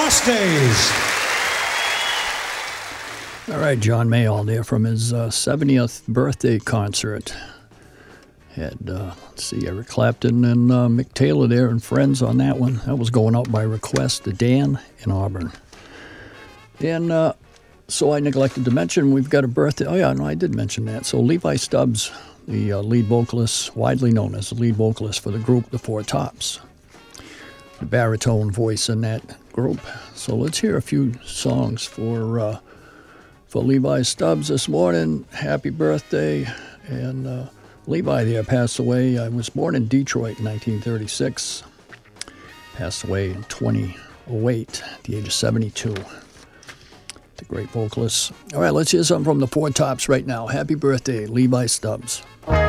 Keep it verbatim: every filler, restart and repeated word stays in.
Lost Days. All right, John Mayall there from his uh, seventieth birthday concert. Had, uh, let's see, Eric Clapton and uh, Mick Taylor there and friends on that one. That was going out by request to Dan in Auburn. And uh, so I neglected to mention we've got a birthday. Oh, yeah, no, I did mention that. So Levi Stubbs, the uh, lead vocalist, widely known as the lead vocalist for the group The Four Tops. The baritone voice in that group. So let's hear a few songs for uh, for Levi Stubbs this morning. Happy birthday. And uh, Levi there passed away. I was born in Detroit in nineteen thirty-six. Passed away in twenty oh eight at the age of seventy-two. The great vocalist. All right, let's hear something from the Four Tops right now. Happy birthday, Levi Stubbs.